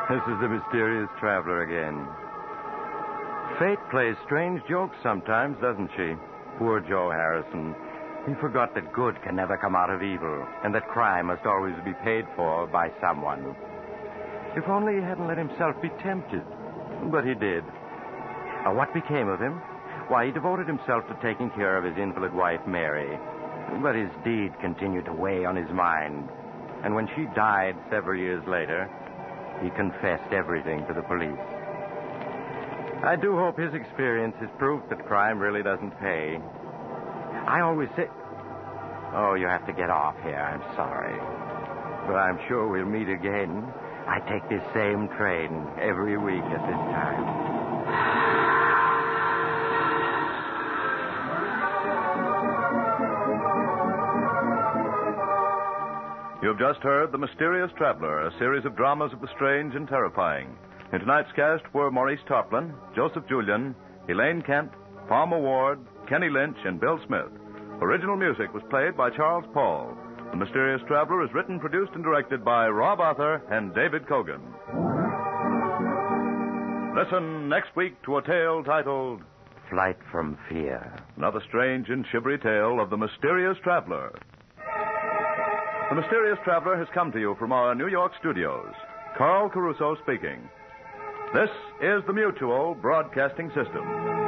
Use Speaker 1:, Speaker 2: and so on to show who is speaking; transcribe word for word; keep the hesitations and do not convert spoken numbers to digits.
Speaker 1: This is the mysterious traveler again. Fate plays strange jokes sometimes, doesn't she? Poor Joe Harrison. He forgot that good can never come out of evil, and that crime must always be paid for by someone. If only he hadn't let himself be tempted. But he did. Now, what became of him? Why, he devoted himself to taking care of his invalid wife, Mary. But his deed continued to weigh on his mind. And when she died several years later, he confessed everything to the police. I do hope his experience is proof that crime really doesn't pay. I always say... Oh, you have to get off here. I'm sorry. But I'm sure we'll meet again. I take this same train every week at this time.
Speaker 2: You've just heard The Mysterious Traveler, a series of dramas of the strange and terrifying. In tonight's cast were Maurice Tarplin, Joseph Julian, Elaine Kent, Palmer Ward, Kenny Lynch, and Bill Smith. Original music was played by Charles Paul. The Mysterious Traveler is written, produced, and directed by Rob Arthur and David Kogan. Listen next week to a tale titled
Speaker 1: Flight from Fear.
Speaker 2: Another strange and shivery tale of The Mysterious Traveler. The Mysterious Traveler has come to you from our New York studios. Carl Caruso speaking. This is the Mutual Broadcasting System.